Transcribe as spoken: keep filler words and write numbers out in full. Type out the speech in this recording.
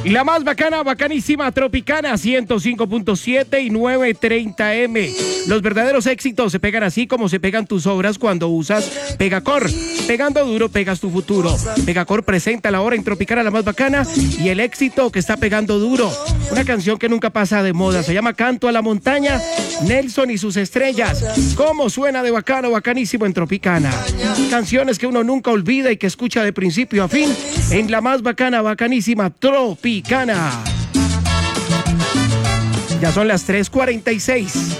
La más bacana, bacanísima, Tropicana, ciento cinco punto siete y novecientos treinta eme. Los verdaderos éxitos se pegan así como se pegan tus obras cuando usas Pegacor. Pegando duro, pegas tu futuro. Pegacor presenta la hora en Tropicana, la más bacana, y el éxito que está pegando duro. Una canción que nunca pasa de moda, se llama Canto a la Montaña, Nelson y sus estrellas. ¿Cómo suena de bacano, bacanísimo en Tropicana? Canciones que uno nunca olvida y que escucha de principio a fin en la más bacana, bacanísima, Tropicana. Ya son las tres cuarenta y seis.